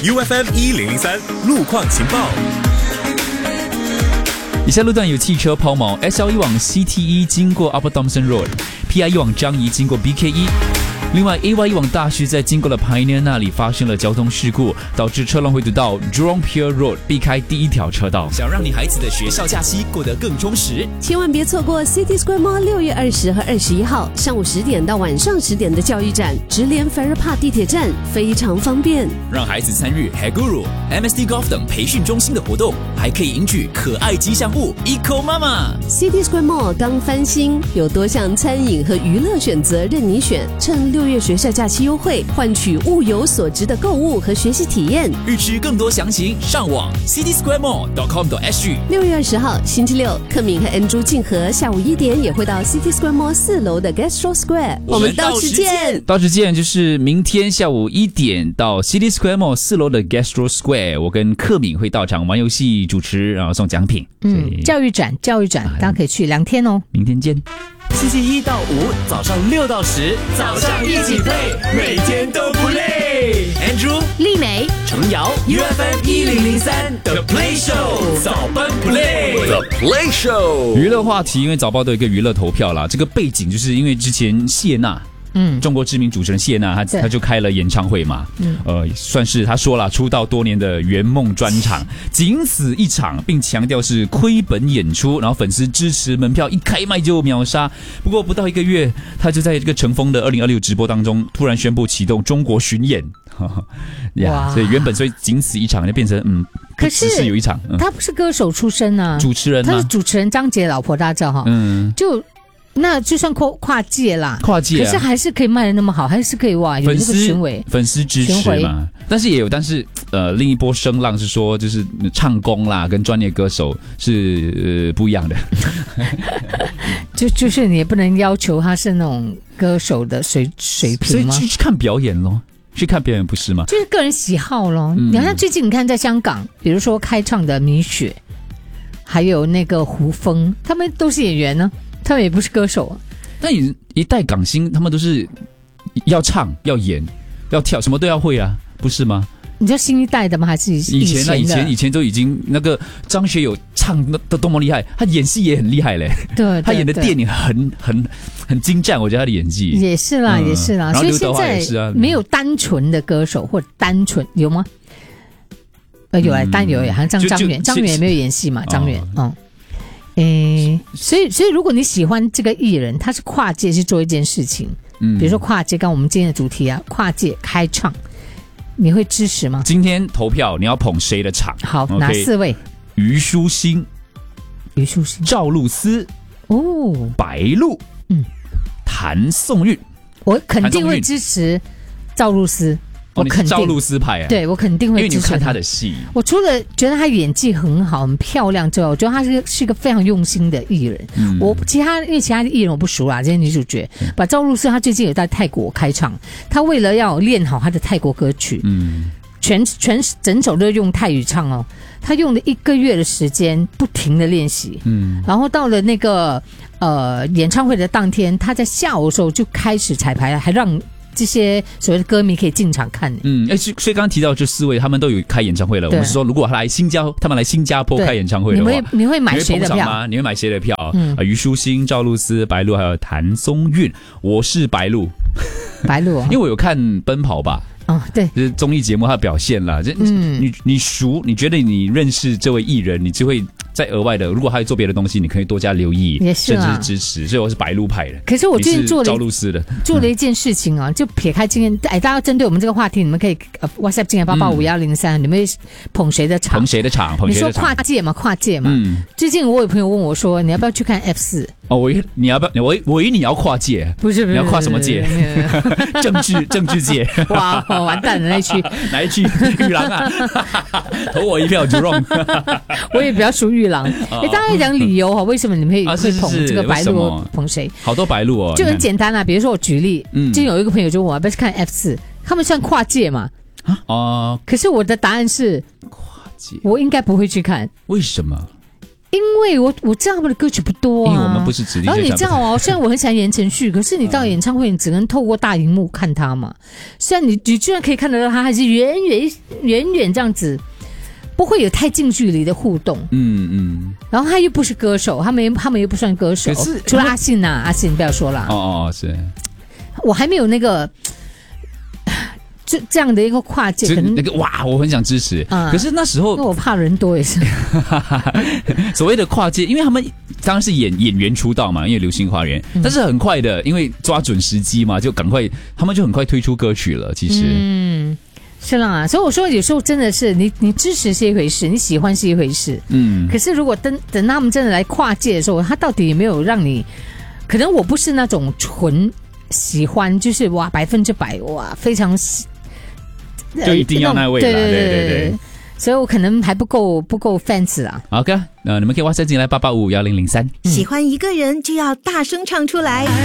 UFM1003 路况情报。 以下路段有汽车抛锚 ，SL1 往 CT1 经过 Upper Thomson Road，PI1 往张仪经过 BK1。另外 AY1 往大须在经过了 Pioneer 那里发生了交通事故，导致车辆会堵到 Jurong Pier Road， 避开第一条车道。 想让你孩子的学校假期过得更充实， 千万别错过 City Square Mall 6月20和21号上午10点到晚上10点的教育展，直连 Farrer Park 地铁站，非常方便。 让孩子参与 Haguru、MSD Golf 等培训中心的活动，还可以赢取可爱吉祥物 Eco Mama。 City Square Mall 刚翻新，有多项餐饮和娱乐选择任你选，趁6月学校假期优惠，换取物有所值的购物和学习体验。 欲知更多详情，上网 citysquaremall.com.sg。 6月20号星期六，克敏和 Andrew 静和下午1点也会到 City Square Mall 4楼的 Gastro Square， 我们到时见。 到时见就是明天下午1点到 City Square Mall 4楼的 Gastro Square， 我跟克敏会到场玩游戏、主持，然后送奖品。 教育展，大家可以去2天哦。 明天见。 星期1到5早上6到10，早上一起 play， 每天都不累。Andrew、 丽美、 程瑶 ，UFM1003 The Play Show 早班 Play，The Play Show 娱乐话题，因为早报都有一个娱乐投票啦。这个背景就是因为之前谢娜。中国知名主持人谢娜，她就开了演唱会嘛，算是她说了出道多年的圆梦专场，仅此一场，并强调是亏本演出，然后粉丝支持门票一开卖就秒杀。不过不到1个月，她就在这个乘风的2026直播当中突然宣布启动中国巡演，所以原本仅此一场就变成可是只是有一场。 他不是歌手出身啊， 主持人吗？ 他是主持人张杰老婆，大家知道哈，就。那就算跨界啦， 可是还是可以卖的那么好，还是可以有那个粉丝支持嘛。但是另一波声浪是说，就是唱功啦，跟专业歌手是不一样的。 就是你也不能要求他是那种歌手的水平吗？ 所以去看表演咯。去看表演不是吗？ 就是个人喜好咯。你看最近你看在香港，比如说开唱的米雪，还有那个胡枫，他们都是演员呢。他们也不是歌手啊， 但一代港星，他们都是要唱、要演、要跳，什么都要会啊，不是吗？ 你知道新一代的吗？还是以前都已经那个张学友唱的多么厉害，他演戏也很厉害嘞。 对， 他演的电影很精湛，我觉得他的演技也是啦，也是啦。所以现在没有单纯的歌手或者单纯有吗？有啊，单有，好像张远也没有演戏嘛，张远所以如果你喜欢这个艺人，他是跨界去做一件事情，比如说跨界，刚我们今天的主题啊，跨界开唱，你会支持吗？ 今天投票你要捧谁的场？ 好，哪4位？ 虞书欣、赵露思、白鹿、谭颂韵。我肯定会支持赵露思。 我肯定赵露思派对，我肯定会支持他。 因为你看他的戏， 我除了觉得他演技很好、很漂亮之外，我觉得他是一个非常用心的艺人。因为其他的艺人我不熟啦，这些女主角。把赵露思，她最近有在泰国开唱，她为了要练好她的泰国歌曲，整首都用泰语唱哦。她用了1个月的时间，不停的练习。然后到了那个演唱会的当天，她在下午的时候就开始彩排了，还让这些所谓的歌迷可以进场看。 所以刚刚提到这4位他们都有开演唱会了。我们是说如果他们来新加坡开演唱会的话， 你会买谁的票吗？你会买谁的票？虞书欣、赵露思、白鹿还有谭松韵。我是白鹿因为我有看奔跑吧。 对， 就是综艺节目他的表现啦。你觉得你认识这位艺人，你就会再额外的，如果他做别的东西，你可以多加留意，甚至是支持。所以我是白鹿派的。 可是我最近做了一件事情啊，就撇开今天，大家针对我们这个话题，你们可以WhatsApp 进来8851003，你们会捧谁的场？你说跨界嘛？最近我有朋友问我说，你要不要去看 F4？ 我以为你要跨界， 不是， 你要跨什么界？政治界。 哇，完蛋了， 哪一区？玉郎啊，投我一票就 wrong。 我也比较属玉郎。大家讲理由为什么你们会捧这个白鹿？捧谁？ 好多白鹿哦， 就很简单啊。比如说我举例，就有一个朋友就问我要不要去看 F4，他们算跨界嘛？可是我的答案是跨界，我应该不会去看。 为什么？ 因为我知道他们的歌曲不多啊， 因为我们不是指定。 然后你知道哦，虽然我很喜欢言承旭，可是你到演唱会，你只能透过大荧幕看他嘛。虽然你居然可以看得到他，还是远远这样子，不会有太近距离的互动。然后他又不是歌手，他们又不算歌手，除了阿信呐，阿信不要说了。 是。 我还没有那个。就这样的一个跨界，可能那个我很想支持。可是那时候， 我怕人多也是。 所谓的跨界，因为他们当然是演员出道嘛，因为流星花园，但是很快的，因为抓准时机嘛，他们就很快推出歌曲了。其实， 是啦，所以我说有时候真的是你支持是一回事，你喜欢是一回事。可是如果等他们真的来跨界的时候，他到底有没有让你？可能我不是那种纯喜欢，就是100%非常就一定要那位啦，对， 所以我可能还不够 fans 啊。 OK，你们可以WhatsApp进来8851003。 喜欢一个人就要大声唱出来。